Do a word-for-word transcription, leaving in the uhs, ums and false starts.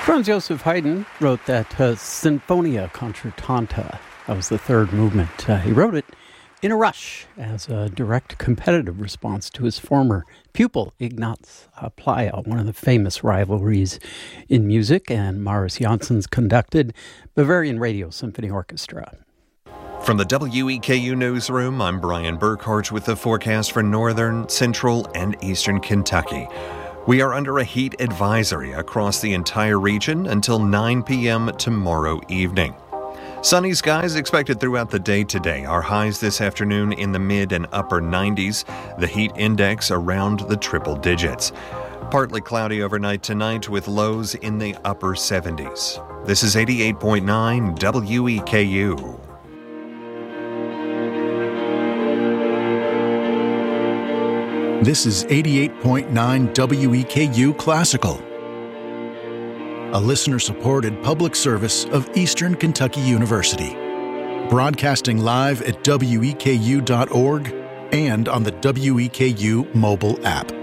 Franz Joseph Haydn wrote that uh, Sinfonia Concertanta. That was the third movement. Uh, he wrote it in a rush as a direct competitive response to his former pupil, Ignaz uh, Pleyel, one of the famous rivalries in music, and Maurice Janssens conducted Bavarian Radio Symphony Orchestra. From the W E K U Newsroom, I'm Brian Burkhart with the forecast for northern, central, and eastern Kentucky. We are under a heat advisory across the entire region until nine p.m. tomorrow evening. Sunny skies expected throughout the day today. Our highs this afternoon in the mid and upper nineties. The heat index around the triple digits. Partly cloudy overnight tonight with lows in the upper seventies. This is eighty-eight point nine W E K U. This is eighty-eight point nine W E K U Classical, a listener-supported public service of Eastern Kentucky University, broadcasting live at W E K U dot org and on the W E K U mobile app.